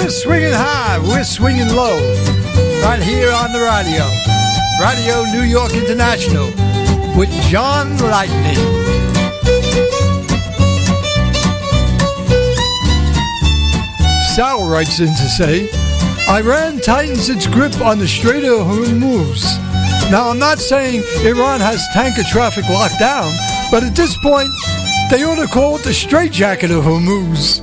We're swinging high, we're swinging low, right here on the radio. Radio New York International with John Lightning. Sal writes in to say, Iran tightens its grip on the Strait of Hormuz. Now, I'm not saying Iran has tanker traffic locked down, but at this point, they ought to call it the straitjacket of Hormuz.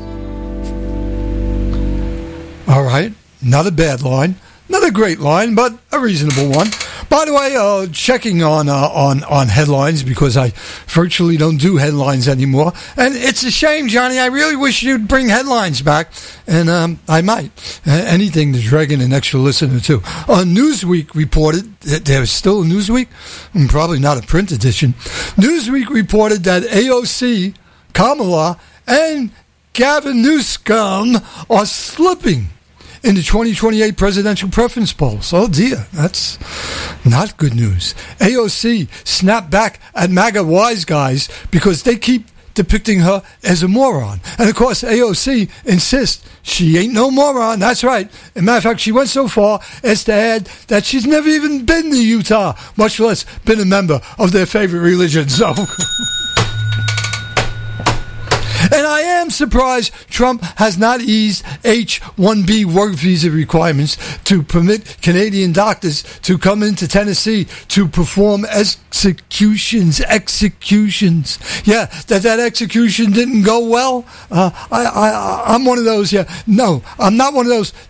All right, not a bad line. Not a great line, but a reasonable one. By the way, checking on headlines, because I virtually don't do headlines anymore. And it's a shame, Johnny. I really wish you'd bring headlines back. And I might. Anything to drag in an extra listener to. Newsweek reported, there's still a Newsweek? Probably not a print edition. Newsweek reported that AOC, Kamala, and Gavin Newsom are slipping in the 2028 presidential preference polls. Oh dear, that's not good news. AOC snapped back at MAGA wise guys because they keep depicting her as a moron. And of course, AOC insists she ain't no moron. That's right. As a matter of fact, she went so far as to add that she's never even been to Utah, much less been a member of their favorite religion. So... And I am surprised Trump has not eased H-1B work visa requirements to permit Canadian doctors to come into Tennessee to perform executions. Yeah, that execution didn't go well. I'm one of those. Yeah, no, I'm not one of those